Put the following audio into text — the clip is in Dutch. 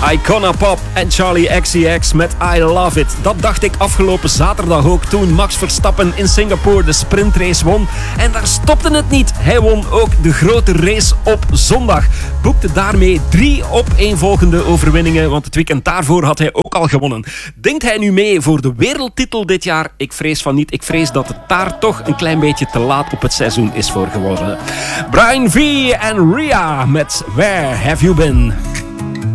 Icona Pop en Charlie XCX met I Love It. Dat dacht ik afgelopen zaterdag ook toen Max Verstappen in Singapore de sprintrace won. En daar stopte het niet. Hij won ook de grote race op zondag. Boekte daarmee 3 opeenvolgende overwinningen, want het weekend daarvoor had hij ook al gewonnen. Denkt hij nu mee voor de wereldtitel dit jaar? Ik vrees van niet. Ik vrees dat het daar toch een klein beetje te laat op het seizoen is voor geworden. Brian V en Ria met Where Have You Been?